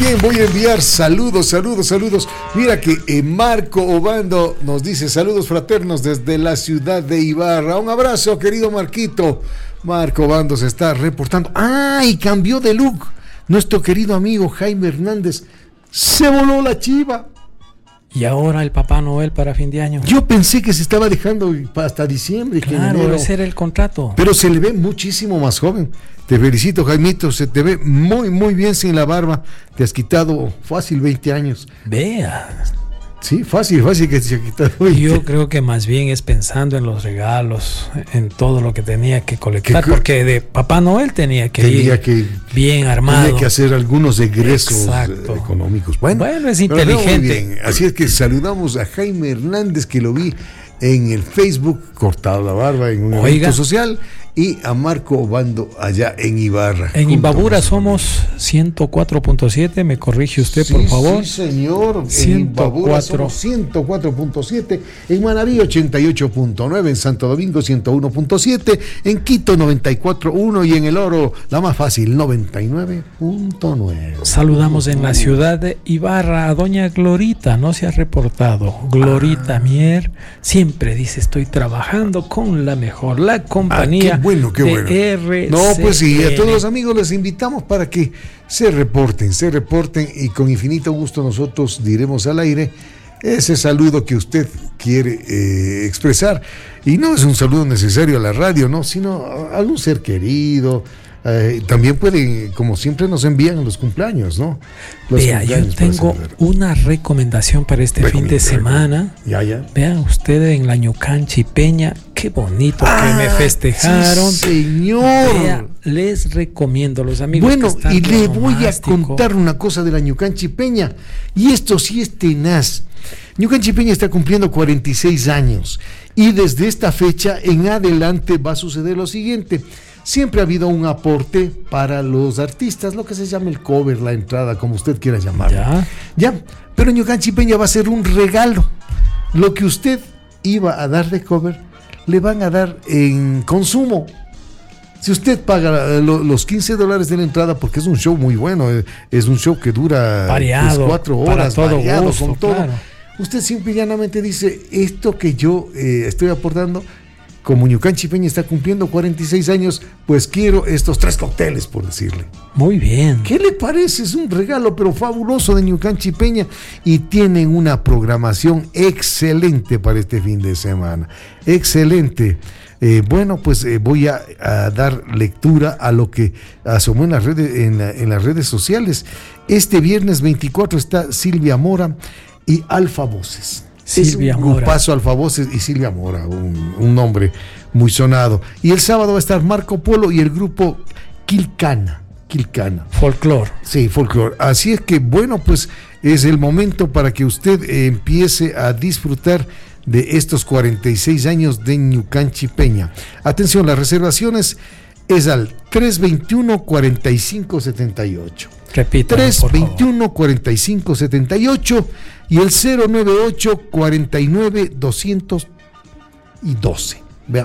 bien, voy a enviar saludos. Mira que Marco Obando nos dice saludos fraternos desde la ciudad de Ibarra. Un abrazo, querido Marquito. Marco Obando se está reportando. Y cambió de look. Nuestro querido amigo Jaime Hernández se voló la chiva. Y ahora el Papá Noel para fin de año. Yo pensé que se estaba dejando hasta diciembre. Claro, ese era el contrato. Pero se le ve muchísimo más joven. Te felicito, Jaimito, se te ve muy bien sin la barba. Te has quitado fácil 20 años. Vea. Sí, fácil que se ha quitado 20. Yo creo que más bien es pensando en los regalos, en todo lo que tenía que colectar, porque de Papá Noel tenía que ir bien armado. Tenía que hacer algunos egresos económicos. Bueno, es inteligente. Muy bien. Así es que saludamos a Jaime Hernández, que lo vi en el Facebook, cortado la barba en un evento social, y a Marco Obando allá en Ibarra. En Imbabura somos 104.7, me corrige usted, por favor. Sí, señor. En Imbabura somos 104.7, en Manaví 88.9, en Santo Domingo 101.7, en Quito 94.1 y en El Oro, la más fácil, 99.9. Saludamos en la ciudad de Ibarra a doña Glorita, no se ha reportado. Glorita Mier siempre dice: estoy trabajando con la mejor, la compañía. Qué bueno. RCN. No, pues sí, a todos los amigos les invitamos para que se reporten y con infinito gusto nosotros diremos al aire ese saludo que usted quiere expresar. Y no es un saludo necesario a la radio, ¿no? Sino a algún ser querido. También pueden, como siempre nos envían los cumpleaños, ¿no? Vea, yo tengo una recomendación para este fin de semana. Ya. Vean ustedes en la Ñucanchi Peña, qué bonito que me festejaron. Sí, señor. Vea, les recomiendo, los amigos. Bueno, y le voy a contar una cosa de la Ñucanchi Peña, y esto sí es tenaz. Ñucanchi Peña está cumpliendo 46 años, y desde esta fecha en adelante va a suceder lo siguiente. Siempre ha habido un aporte para los artistas, lo que se llama el cover, la entrada, como usted quiera llamarlo. Ya, pero Ñucanchi Peña va a ser un regalo. Lo que usted iba a dar de cover, le van a dar en consumo. Si usted paga los $15 de la entrada, porque es un show muy bueno, es un show que dura variado, 4 horas, todo variado, gusto, con todo. claro. Usted simple y llanamente dice: esto que yo estoy aportando, como Ñucanchi Peña está cumpliendo 46 años, pues quiero estos 3 cócteles, por decirle. Muy bien. ¿Qué le parece? Es un regalo, pero fabuloso, de Ñucanchi Peña, y tienen una programación excelente para este fin de semana. Excelente. Voy a dar lectura a lo que asomó en las redes sociales. Este viernes 24 está Silvia Mora y Alfa Voces. Silvia Mora. Grupazo Alfa Voces y Silvia Mora, un nombre muy sonado. Y el sábado va a estar Marco Polo y el grupo Quilcana. Folclor. Sí, folclor. Así es que, bueno, pues es el momento para que usted empiece a disfrutar de estos 46 años de Ñucanchi Peña. Atención, las reservaciones es al 321-4578. Repita. 321-4578 y el 098-49-212. Vean,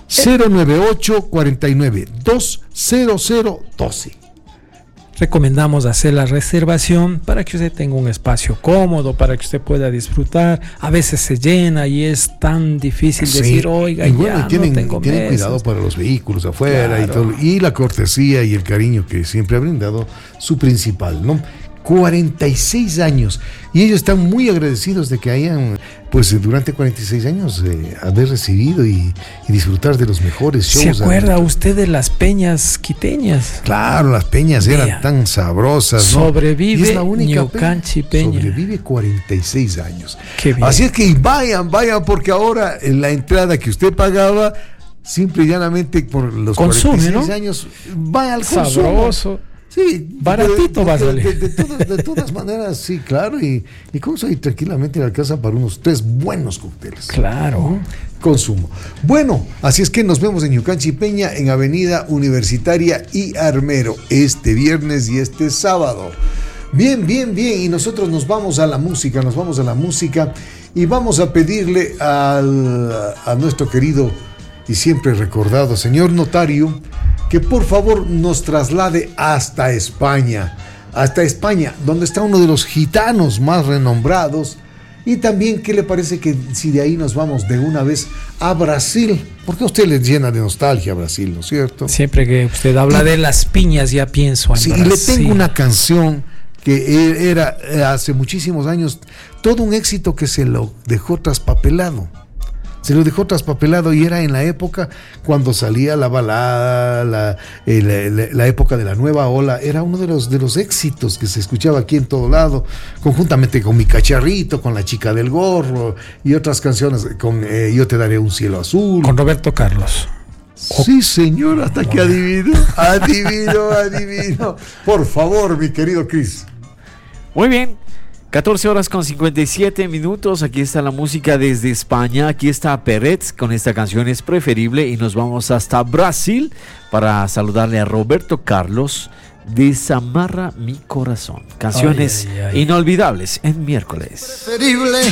098-49-20012. Recomendamos hacer la reservación para que usted tenga un espacio cómodo, para que usted pueda disfrutar. A veces se llena y es tan difícil decir: oiga, y bueno, tienen tengo cuidado para los vehículos afuera, claro. Y todo, y la cortesía y el cariño que siempre ha brindado su principal, ¿no? 46 años, y ellos están muy agradecidos de que hayan, pues durante 46 años haber recibido y disfrutar de los mejores shows. ¿Se acuerda usted de las peñas quiteñas? Claro, las peñas eran tan sabrosas, ¿no? Sobrevive, y es la única Ñucanchi Peña. Sobrevive 46 años. Qué bien. Así es que vayan, porque ahora en la entrada que usted pagaba, simple y llanamente por los 46 años, vaya al consumo. Sabroso. Sí, baratito va a salir. De todas maneras, sí, claro. Y con eso ahí tranquilamente le alcanza para unos 3 buenos cócteles. Claro. Consumo. Bueno, así es que nos vemos en Ñucanchi Peña, en Avenida Universitaria y Armero, este viernes y este sábado. Bien. Y nosotros nos vamos a la música, y vamos a pedirle a nuestro querido y siempre recordado señor notario que por favor nos traslade hasta España hasta España, donde está uno de los gitanos más renombrados. Y también, ¿qué le parece que si de ahí nos vamos de una vez a Brasil? Porque a usted le llena de nostalgia Brasil, ¿no es cierto? Siempre que usted habla de las piñas ya pienso en Brasil. Y le tengo una canción que era hace muchísimos años todo un éxito que se lo dejó traspapelado. Se lo dejó traspapelado y era en la época cuando salía la balada, la época de la nueva ola. Era uno de los éxitos que se escuchaba aquí en todo lado, conjuntamente con Mi Cacharrito, con La Chica del Gorro y otras canciones, con Yo te daré un cielo azul. Con Roberto Carlos. Sí, señor, hasta que adivino. Por favor, mi querido Chris. Muy bien. 14:57. Aquí está la música desde España. Aquí está Peretz con esta canción Es Preferible. Y nos vamos hasta Brasil para saludarle a Roberto Carlos. Desamarra mi corazón. Canciones inolvidables en miércoles. Preferible.